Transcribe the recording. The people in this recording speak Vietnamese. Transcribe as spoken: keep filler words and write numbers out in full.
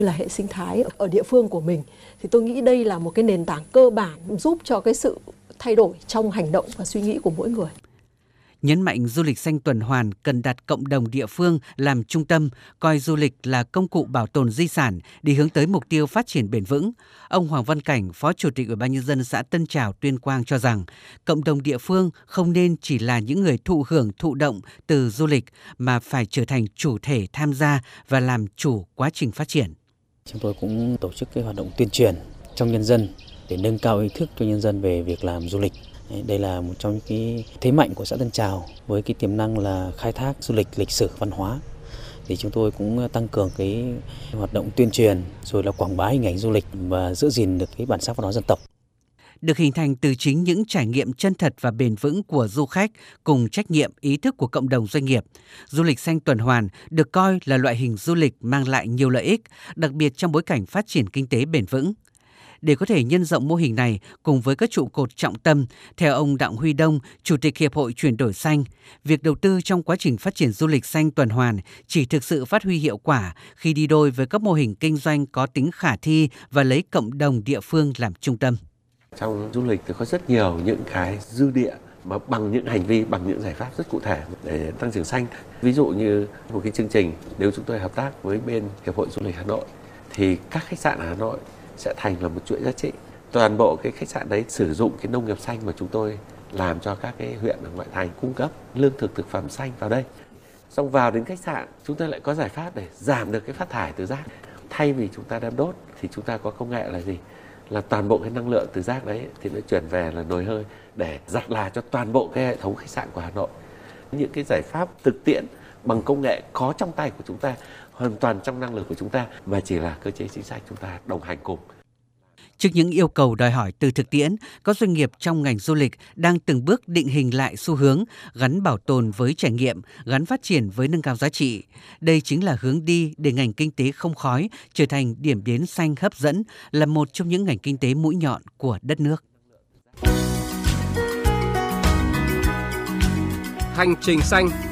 là hệ sinh thái ở địa phương của mình, thì tôi nghĩ đây là một cái nền tảng cơ bản giúp cho cái sự thay đổi trong hành động và suy nghĩ của mỗi người. Nhấn mạnh du lịch xanh tuần hoàn cần đặt cộng đồng địa phương làm trung tâm, coi du lịch là công cụ bảo tồn di sản để hướng tới mục tiêu phát triển bền vững. Ông Hoàng Văn Cảnh, Phó Chủ tịch Ủy ban Nhân dân xã Tân Trào, Tuyên Quang cho rằng, cộng đồng địa phương không nên chỉ là những người thụ hưởng thụ động từ du lịch, mà phải trở thành chủ thể tham gia và làm chủ quá trình phát triển. Chúng tôi cũng tổ chức cái hoạt động tuyên truyền trong nhân dân để nâng cao ý thức cho nhân dân về việc làm du lịch. Đây là một trong những cái thế mạnh của xã Tân Trào với cái tiềm năng là khai thác du lịch lịch sử văn hóa. Thì chúng tôi cũng tăng cường cái hoạt động tuyên truyền rồi là quảng bá hình ảnh du lịch và giữ gìn được cái bản sắc văn hóa dân tộc. Được hình thành từ chính những trải nghiệm chân thật và bền vững của du khách cùng trách nhiệm ý thức của cộng đồng doanh nghiệp. Du lịch xanh tuần hoàn được coi là loại hình du lịch mang lại nhiều lợi ích, đặc biệt trong bối cảnh phát triển kinh tế bền vững. Để có thể nhân rộng mô hình này cùng với các trụ cột trọng tâm, theo ông Đặng Huy Đông, Chủ tịch Hiệp hội Chuyển đổi xanh, việc đầu tư trong quá trình phát triển du lịch xanh tuần hoàn chỉ thực sự phát huy hiệu quả khi đi đôi với các mô hình kinh doanh có tính khả thi và lấy cộng đồng địa phương làm trung tâm. Trong du lịch thì có rất nhiều những cái dư địa mà bằng những hành vi, bằng những giải pháp rất cụ thể để tăng trưởng xanh. Ví dụ như một cái chương trình, nếu chúng tôi hợp tác với bên Hiệp hội Du lịch Hà Nội thì các khách sạn ở Hà Nội sẽ thành là một chuỗi giá trị. Toàn bộ cái khách sạn đấy sử dụng cái nông nghiệp xanh mà chúng tôi làm cho các cái huyện ở ngoại thành, cung cấp lương thực thực phẩm xanh vào đây. Xong vào đến khách sạn, chúng ta lại có giải pháp để giảm được cái phát thải từ rác. Thay vì chúng ta đem đốt thì chúng ta có công nghệ là gì? Là toàn bộ cái năng lượng từ rác đấy thì nó chuyển về là nồi hơi để giặt là cho toàn bộ cái hệ thống khách sạn của Hà Nội. Những cái giải pháp thực tiễn bằng công nghệ có trong tay của chúng ta, hoàn toàn trong năng lực của chúng ta, mà chỉ là cơ chế chính sách chúng ta đồng hành cùng. Trước những yêu cầu đòi hỏi từ thực tiễn, các doanh nghiệp trong ngành du lịch đang từng bước định hình lại xu hướng, gắn bảo tồn với trải nghiệm, gắn phát triển với nâng cao giá trị. Đây chính là hướng đi để ngành kinh tế không khói trở thành điểm đến xanh hấp dẫn, là một trong những ngành kinh tế mũi nhọn của đất nước. Hành trình xanh.